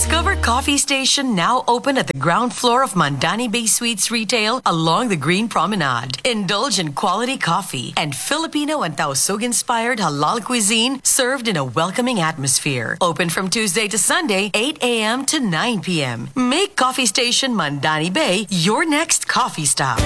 Discover Coffee Station, now open at the ground floor of Mandani Bay Suites Retail along the Green Promenade. Indulge in quality coffee and Filipino and Tausug-inspired halal cuisine served in a welcoming atmosphere. Open from Tuesday to Sunday, 8 a.m. to 9 p.m. Make Coffee Station Mandani Bay your next coffee stop.